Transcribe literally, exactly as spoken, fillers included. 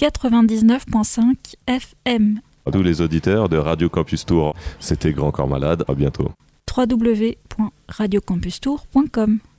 quatre-vingt-dix-neuf virgule cinq F M. À tous les auditeurs de Radio Campus Tour, c'était Grand Corps Malade, à bientôt. w w w point radio campus tour point com